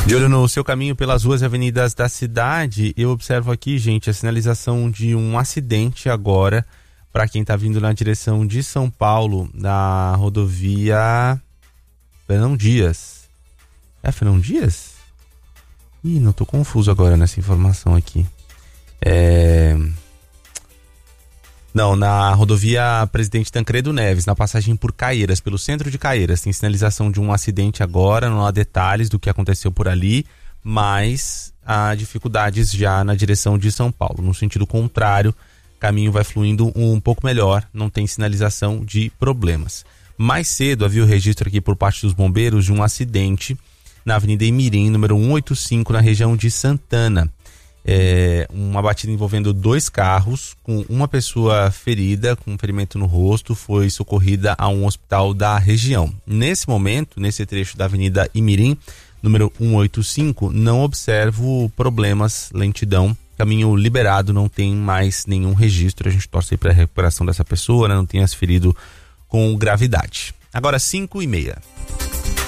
De olho no seu caminho pelas ruas e avenidas da cidade, eu observo aqui, gente, a sinalização de um acidente agora para quem está vindo na direção de São Paulo, na rodovia Fernão Dias. É Fernão Dias? Ih, não, tô confuso agora nessa informação aqui. Não, na rodovia Presidente Tancredo Neves, na passagem por Caieiras, pelo centro de Caieiras. Tem sinalização de um acidente agora, não há detalhes do que aconteceu por ali, mas há dificuldades já na direção de São Paulo. No sentido contrário, o caminho vai fluindo um pouco melhor, não tem sinalização de problemas. Mais cedo havia o registro aqui por parte dos bombeiros de um acidente na Avenida Imirim, número 185, na região de Santana. Uma batida envolvendo 2 carros, com uma pessoa ferida, com um ferimento no rosto, foi socorrida a um hospital da região. Nesse momento, nesse trecho da Avenida Imirim, número 185, não observo problemas, lentidão, caminho liberado, não tem mais nenhum registro. A gente torce para a recuperação dessa pessoa, né? Não tenha se ferido com gravidade. Agora 5h30.